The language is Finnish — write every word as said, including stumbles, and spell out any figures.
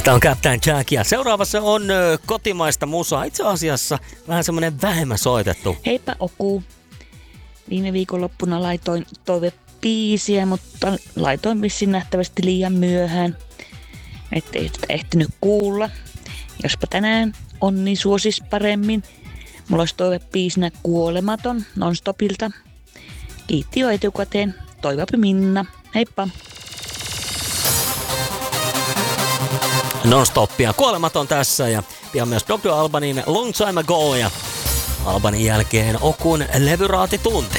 Tämä on Captain Jack ja seuraavassa on ö, kotimaista musaa. Itse asiassa vähän semmoinen vähemmän soitettu. Heipä Oku. Viime viikonloppuna laitoin toivebiisiä, mutta laitoin vissiin nähtävästi liian myöhään. Ettei sitä ehtinyt kuulla. Jospa tänään on, niin suosis paremmin. Mulla olisi toivebiisinä Kuolematon Nonstopilta. Kiitti jo etukäteen. Toivopi Minna. Heippa. Non-stoppia. Kuolematon tässä ja pian myös doktor Albanin Long Time Ago ja Albanin jälkeen Okun levyraatitunti.